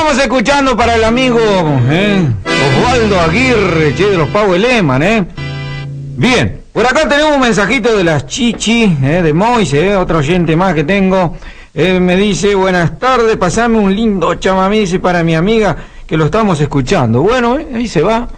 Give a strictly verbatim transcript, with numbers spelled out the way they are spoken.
estamos escuchando para el amigo eh, Osvaldo Aguirre, che, de los Power Leman, ¿eh? Bien, por acá tenemos un mensajito de las Chichi, eh, de Moise, eh, otro oyente más que tengo. Eh, me dice, buenas tardes, pasame un lindo chamamé, dice, para mi amiga, que lo estamos escuchando. Bueno, eh, ahí se va.